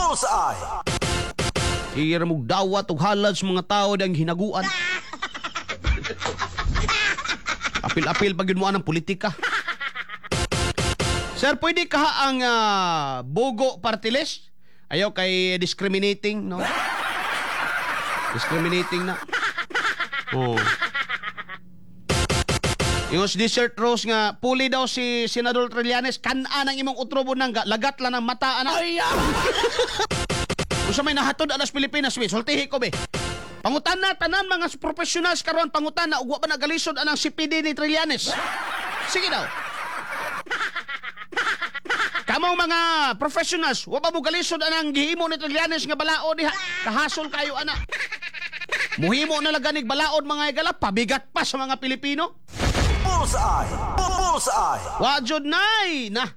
Bullseye! Ira mong dawat o halad sa mga tao dang hinaguan. Apil-apil pag yun mo ng politika. Sir, pwede ka ang Bogo Party List? Ayaw kay discriminating, no? Discriminating na. Oh. Yung si Desert Rose nga, puli daw si Senador Trillanes, kanaan ang imong utrobo ng lagat lang ng mata, anak. Ay, kung sa may nahatod alas Pilipinas, we, sultihi ko, be. Pangutan na, tanan mga professionals karon pangutan na, ugwa ba na galisod anang CPD ni Trillanes? Sige daw. Kamong mga professionals, wa ba mo galisod anang gihimo ni Trillanes nga balao diha? Kahasol kayo, anak. Muhimo na laganig balaod mga igala, pabigat pa sa mga Pilipino. Bullseye! Bullseye! Wajod nay na.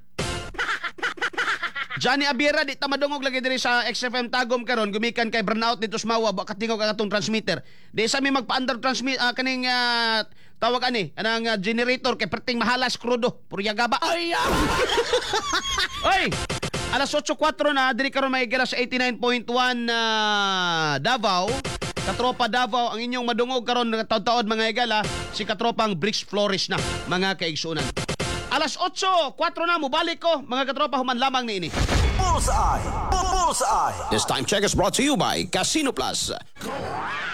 Johnny Abira di tamadungog lagi diri sa XFM Tagum karon gumikan kay burnout dito sa Mawa ba katingog ang atong transmitter. Di sa mi magpa-under transmit kaning tawag ani anang generator kay perting mahalas krudo puryagaba. Ay! Oy! Alas 8:04 na diri karon maigala sa 89.1 Davao. Katropa Davao ang inyong madungog karon taud-taud mga igala si katropang Bricks Flores na mga kaigsunan. Alas 8:04 na mubalik ko mga katropa human lamang ni ini. Bullseye! Bullseye! This time check is brought to you by Casino Plus.